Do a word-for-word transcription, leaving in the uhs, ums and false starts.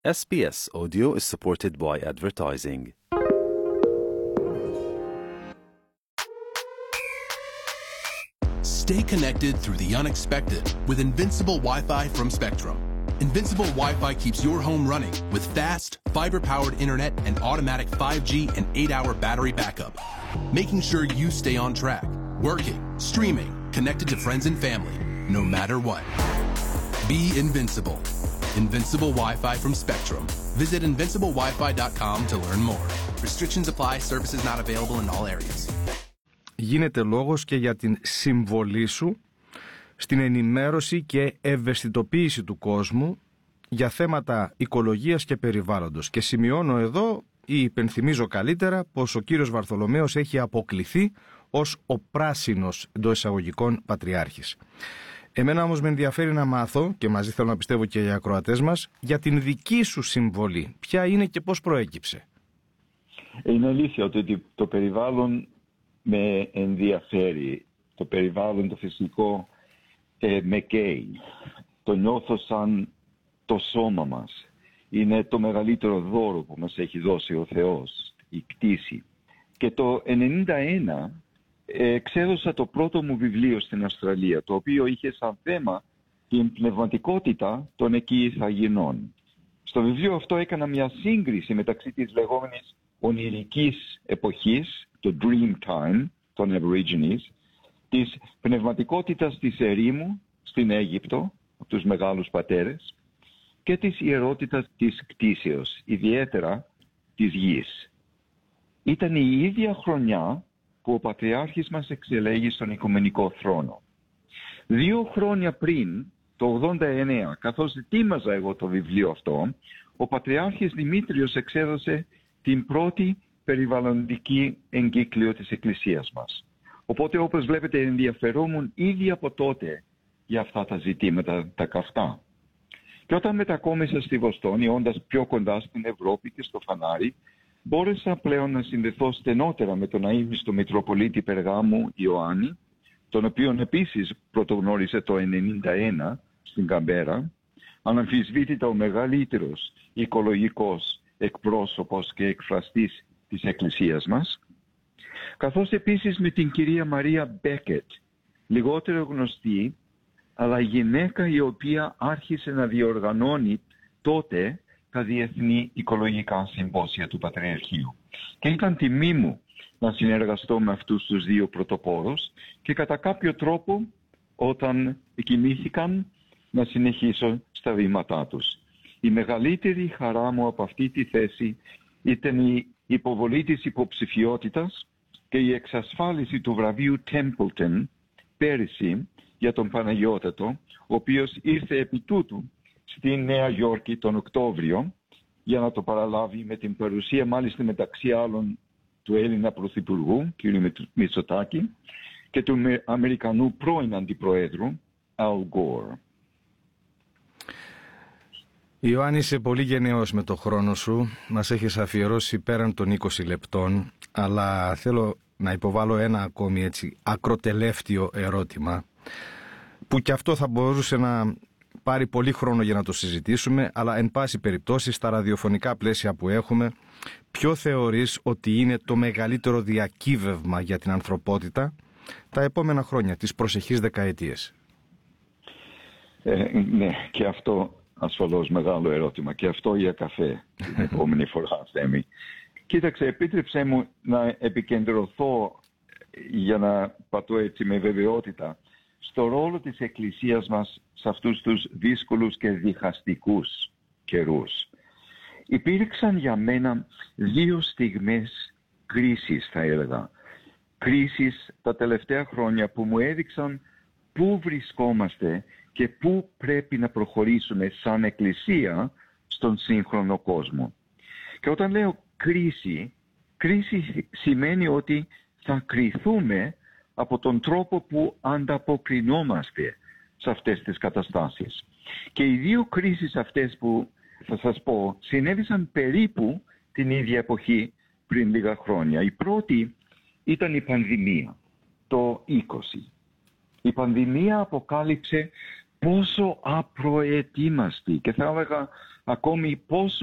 S B S Audio is supported by advertising. Stay connected through the unexpected with Invincible Wi-Fi from Spectrum. Invincible Wi-Fi keeps your home running with fast, fiber-powered internet and automatic five G and eight hour battery backup, making sure you stay on track, working, streaming, connected to friends and family, no matter what. Be invincible. Invincible Wi-Fi from Spectrum. Visit invincible wifi dot com to learn more. Restrictions apply. Services not available in all areas. Γίνεται λόγος και για την συμβολή σου στην ενημέρωση και ευαισθητοποίηση του κόσμου για θέματα οικολογίας και περιβάλλοντος. Και σημειώνω εδώ ή υπενθυμίζω καλύτερα πως ο κύριος Βαρθολομέος έχει αποκληθεί ως ο πράσινος εντός εισαγωγικών πατριάρχης. Εμένα όμως με ενδιαφέρει να μάθω, και μαζί θέλω να πιστεύω και οι ακροατές μας, για την δική σου συμβολή. Ποια είναι και πώς προέκυψε? Είναι αλήθεια ότι το περιβάλλον με ενδιαφέρει. Το περιβάλλον, το φυσικό ε, με καίει. Το νιώθω σαν το σώμα μας. Είναι το μεγαλύτερο δώρο που μας έχει δώσει ο Θεός, η κτήση. Και το ενενήντα ένα ε, εξέδωσα το πρώτο μου βιβλίο στην Αυστραλία, το οποίο είχε σαν θέμα την πνευματικότητα των εκεί ηθαγενών. Στο βιβλίο αυτό έκανα μια σύγκριση μεταξύ της λεγόμενης ονειρικής εποχής, το Dream Time των Aborigines, της πνευματικότητας της ερήμου στην Αίγυπτο, από τους μεγάλους πατέρες, και της ιερότητας της κτήσεως, ιδιαίτερα της γης. Ήταν η ίδια χρονιά που ο Πατριάρχης μας εξελέγει στον Οικουμενικό Θρόνο. Δύο χρόνια πριν, το ογδόντα εννέα, καθώς ετοίμαζα εγώ το βιβλίο αυτό, ο Πατριάρχης Δημήτριος εξέδωσε την πρώτη περιβαλλοντική εγκύκλιο της Εκκλησίας μας. Οπότε, όπως βλέπετε, ενδιαφερόμουν ήδη από τότε για αυτά τα ζητήματα τα καυτά. Και όταν μετακόμισα στη Βοστόνη, όντας πιο κοντά στην Ευρώπη και στο φανάρι, μπόρεσα πλέον να συνδεθώ στενότερα με τον αείμνηστο Μητροπολίτη Περγάμου Ιωάννη, τον οποίον επίσης πρωτογνώρισε το ενενήντα ένα στην Καμπέρα, αναμφισβήτητα ο μεγαλύτερος οικολογικός εκπρόσωπος και εκφραστής της Εκκλησίας μας, καθώς επίσης με την κυρία Μαρία Μπέκετ, λιγότερο γνωστή, αλλά γυναίκα η οποία άρχισε να διοργανώνει τότε τα διεθνή οικολογικά συμπόσια του Πατριαρχείου. Και ήταν τιμή μου να συνεργαστώ με αυτούς τους δύο πρωτοπόρους και κατά κάποιο τρόπο, όταν κοιμήθηκαν, να συνεχίσω στα βήματά τους. Η μεγαλύτερη χαρά μου από αυτή τη θέση ήταν η υποβολή της υποψηφιότητας και η εξασφάλιση του βραβείου Templeton πέρυσι για τον Παναγιώτατο, ο οποίος ήρθε επί τούτου στη Νέα Υόρκη τον Οκτώβριο για να το παραλάβει, με την παρουσία μάλιστα μεταξύ άλλων του Έλληνα Πρωθυπουργού, κ. Μητσοτάκη, και του Αμερικανού πρώην Αντιπροέδρου, Al Gore. Ιωάννη, είσαι πολύ γενναιός με το χρόνο σου. Μας έχεις αφιερώσει πέραν των είκοσι λεπτών, αλλά θέλω να υποβάλω ένα ακόμη έτσι ακροτελεύτιο ερώτημα, που και αυτό θα μπορούσε να πάρει πολύ χρόνο για να το συζητήσουμε, αλλά εν πάση περιπτώσει στα ραδιοφωνικά πλαίσια που έχουμε, ποιο θεωρείς ότι είναι το μεγαλύτερο διακύβευμα για την ανθρωπότητα τα επόμενα χρόνια, τις προσεχείς δεκαετίες? Ε, ναι, και αυτό ασφαλώς μεγάλο ερώτημα. Και αυτό για καφέ την επόμενη φορά, Θέμη. Κοίταξε, επίτρεψέ μου να επικεντρωθώ, για να πατώ έτσι με βεβαιότητα, στο ρόλο της Εκκλησίας μας σε αυτούς τους δύσκολους και διχαστικούς καιρούς. Υπήρξαν για μένα δύο στιγμές κρίσης, θα έλεγα. Κρίσεις τα τελευταία χρόνια που μου έδειξαν πού βρισκόμαστε και πού πρέπει να προχωρήσουμε σαν Εκκλησία στον σύγχρονο κόσμο. Και όταν λέω κρίση, κρίση σημαίνει ότι θα κριθούμε από τον τρόπο που ανταποκρινόμαστε σε αυτές τις καταστάσεις. Και οι δύο κρίσεις αυτές που θα σας πω συνέβησαν περίπου την ίδια εποχή πριν λίγα χρόνια. Η πρώτη ήταν η πανδημία, το είκοσι. Η πανδημία αποκάλυψε πόσο απροετοίμαστοι και θα έλεγα ακόμη πόσο